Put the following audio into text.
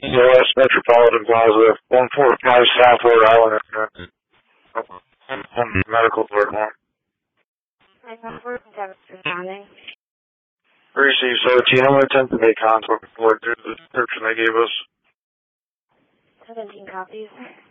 West Metropolitan Plaza, 145 South Rhode Island. Medical Department. I come for responding. Receive 17. I'm going to attempt to make contact with the description they gave us. 17 copies.